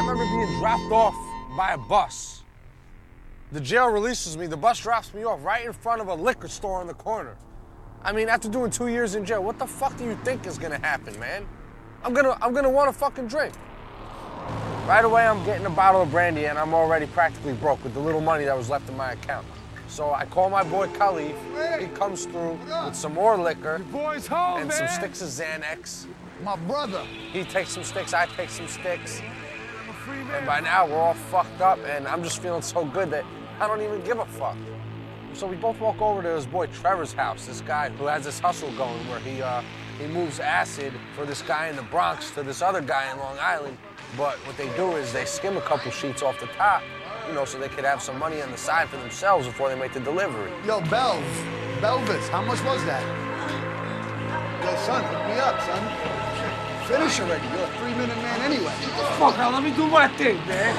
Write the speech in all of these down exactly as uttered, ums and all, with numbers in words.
remember being dropped off by a bus. The jail releases me, the bus drops me off right in front of a liquor store on the corner. I mean, after doing two years in jail, what the fuck do you think is gonna happen, man? I'm gonna, I'm gonna want a fucking drink. Right away, I'm getting a bottle of brandy and I'm already practically broke with the little money that was left in my account. So I call my boy Khalif, he comes through with some more liquor boy's home, and man. some sticks of Xanax. My brother. He takes some sticks, I take some sticks. And by now, we're all fucked up and I'm just feeling so good that I don't even give a fuck. So we both walk over to his boy Trevor's house, this guy who has this hustle going where he, uh, he moves acid for this guy in the Bronx to this other guy in Long Island. But what they do is they skim a couple sheets off the top, you know, so they could have some money on the side for themselves before they make the delivery. Yo, Belv, Belvis, how much was that? Yo, son, hook me up, son. Finish already. You're a three-minute man anyway. Fuck, now let me do my thing, man.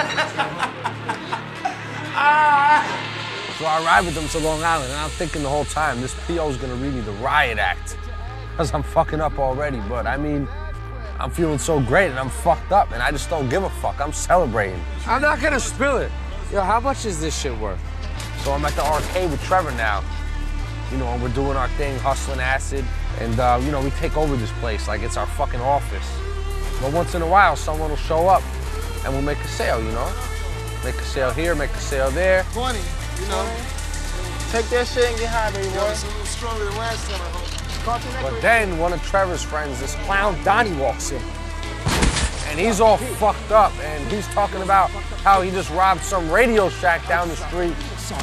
ah. So I arrive with them to Long Island, and I'm thinking the whole time, this P O's gonna read me the riot act. Because I'm fucking up already, but I mean, I'm feeling so great and I'm fucked up and I just don't give a fuck. I'm celebrating. I'm not gonna spill it. Yo, how much is this shit worth? So I'm at the arcade with Trevor now. You know, and we're doing our thing, hustling acid. And, uh, you know, we take over this place like it's our fucking office. But once in a while, someone will show up and we'll make a sale, you know? Make a sale here, make a sale there. twenty, you know. Take that shit and get high, baby boy. It's a little stronger than last time, I hope. But then one of Trevor's friends, this clown Donnie, walks in. And he's all fucked up and he's talking about how he just robbed some Radio Shack down the street.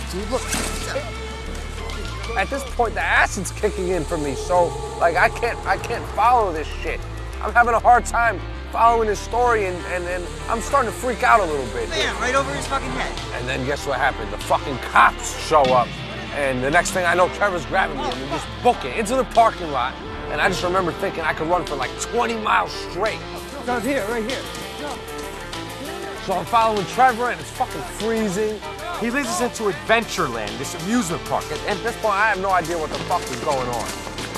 At this point, the acid's kicking in for me, so like I can't I can't follow this shit. I'm having a hard time following his story and, and, and I'm starting to freak out a little bit. Bam, right over his fucking head. And then guess what happened? The fucking cops show up. And the next thing I know, Trevor's grabbing me and we just book it into the parking lot. And I just remember thinking I could run for like twenty miles straight. Down here, right here. So I'm following Trevor and it's fucking freezing. He leads us into Adventureland, this amusement park. And at this point, I have no idea what the fuck is going on.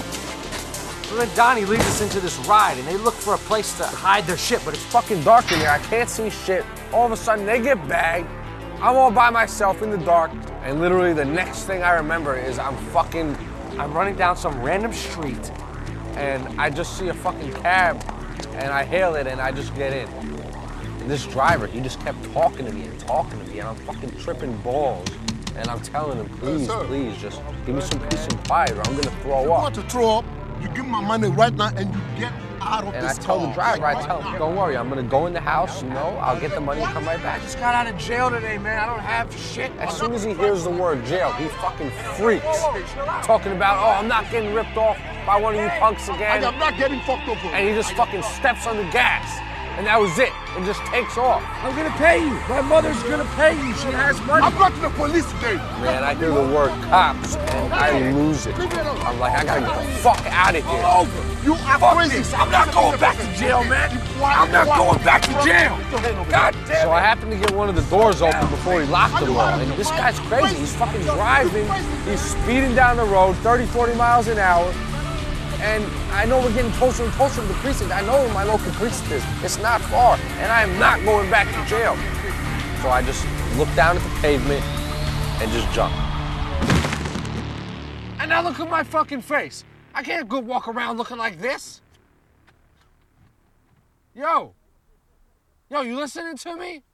So then Donnie leads us into this ride and they look for a place to hide their shit, but it's fucking dark in there. I can't see shit. All of a sudden, they get bagged. I'm all by myself in the dark. And literally the next thing I remember is I'm fucking, I'm running down some random street and I just see a fucking cab and I hail it and I just get in. And this driver, he just kept talking to me and talking to me and I'm fucking tripping balls. And I'm telling him, please, yes, please, just give me some peace and quiet or I'm gonna throw you You up. want to throw up, you give me my money right now and you get out of And this I tell car. the driver, Like, I tell him, don't worry, I'm gonna go in the house, you know, I'll get the money and come right back. I just got out of jail today, man. I don't have shit. As soon as he hears the word jail, he fucking freaks. Talking about, oh, I'm not getting ripped off by one of you punks I again. am not getting fucked over. And he just fucking steps on the gas. And that was it. And just takes off. I'm gonna pay you. My mother's gonna pay you. She has money. I'm going to the police today. Man, I hear the word cops and I lose it. I'm like, I gotta get the fuck out of here. Over. You are Fuck crazy. this. I'm not going back to jail, man. I'm not going back to jail. God damn So I happened to get one of the doors open before he locked them all. And this guy's crazy. He's fucking driving. He's speeding down the road, thirty, forty miles an hour. And I know we're getting closer and closer to the precinct. I know where my local precinct is. It's not far. And I am not going back to jail. So I just look down at the pavement and just jump. And now look at my fucking face. I can't go walk around looking like this. Yo. Yo, you listening to me?